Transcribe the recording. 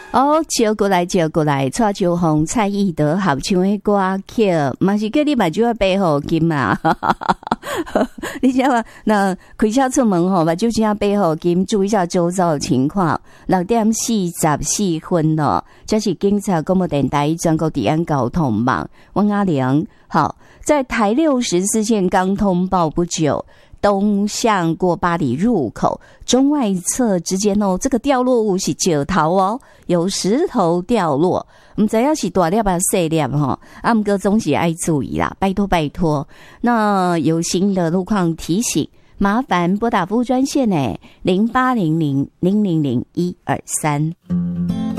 哦，招过来，蔡秋红、蔡义德合唱的歌曲，嘛是叫你目睭要背好金啊！你知道吗？那开车出门吼，目睭只要背好金，注意一下周遭的情况。6:44咯，这是警察广播电台全国治安交通网，王阿良。好，在台64线刚通报不久。东向过巴黎入口中外侧之间哦，这个掉落物是石头哦，有石头掉落，不知道是大粒还是小粒哈，不过总是爱注意啦，拜托。那有新的路况提醒，麻烦拨打服务专线呢，0800000123。